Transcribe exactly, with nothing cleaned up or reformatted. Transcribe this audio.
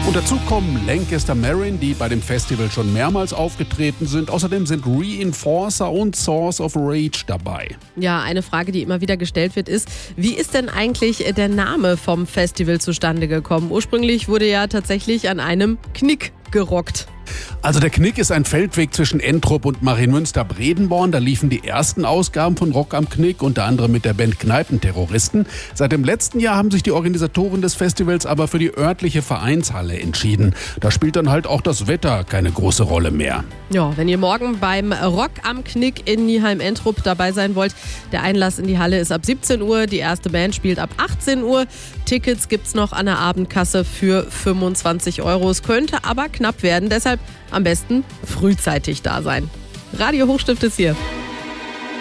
Und dazu kommen Lancaster Marine, die bei dem Festival schon mehrmals aufgetreten sind. Außerdem sind Reinforcer und Source of Rage dabei. Ja, eine Frage, die immer wieder gestellt wird, ist, wie ist denn eigentlich der Name vom Festival zustande gekommen? Ursprünglich wurde ja tatsächlich an einem Knick gerockt. Also der Knick ist ein Feldweg zwischen Entrop und Marienmünster-Bredenborn. Da liefen die ersten Ausgaben von Rock am Knick, unter anderem mit der Band Kneipenterroristen. Seit dem letzten Jahr haben sich die Organisatoren des Festivals aber für die örtliche Vereinshalle entschieden. Da spielt dann halt auch das Wetter keine große Rolle mehr. Ja, wenn ihr morgen beim Rock am Knick in Nieheim-Entrop dabei sein wollt, der Einlass in die Halle ist ab siebzehn Uhr, die erste Band spielt ab achtzehn Uhr. Tickets gibt's noch an der Abendkasse für fünfundzwanzig Euro. Es könnte aber knapp werden, deshalb am besten frühzeitig da sein. Radio Hochstift ist hier.